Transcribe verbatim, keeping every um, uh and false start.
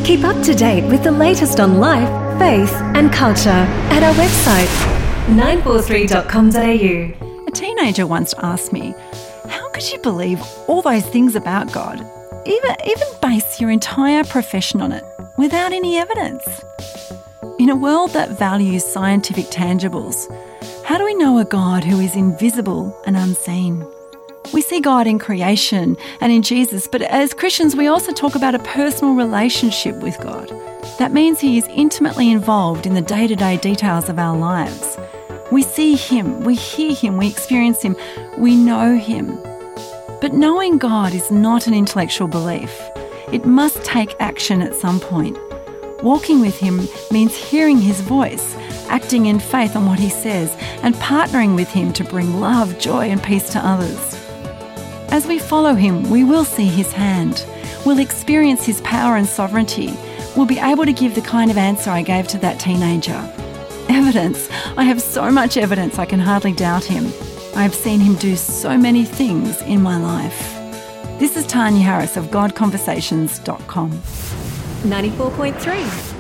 Keep up to date with the latest on life, faith and culture at our website, nine four three dot com dot a u. A teenager once asked me, how could you believe all those things about God, even, even base your entire profession on it, without any evidence? In a world that values scientific tangibles, how do we know a God who is invisible and unseen? We see God in creation and in Jesus, but as Christians, we also talk about a personal relationship with God. That means He is intimately involved in the day-to-day details of our lives. We see Him, we hear Him, we experience Him, we know Him. But knowing God is not an intellectual belief. It must take action at some point. Walking with Him means hearing His voice, acting in faith on what He says, and partnering with Him to bring love, joy, and peace to others. As we follow Him, we will see His hand. We'll experience His power and sovereignty. We'll be able to give the kind of answer I gave to that teenager. Evidence. I have so much evidence I can hardly doubt Him. I have seen Him do so many things in my life. This is Tanya Harris of God Conversations dot com. ninety-four point three